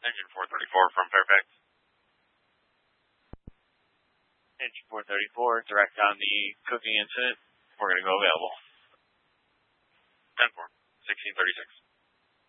Engine 434 from Fairfax. Engine 434, direct on the cooking incident. We're going to go available. 10-4, 1636.